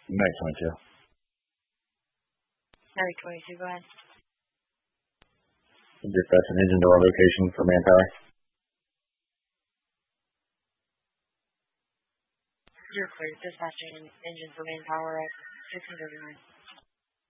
Night 22. Night 22, go ahead. Dispatch an engine door location for manpower. You're clear. Dispatching engine for manpower at 1639.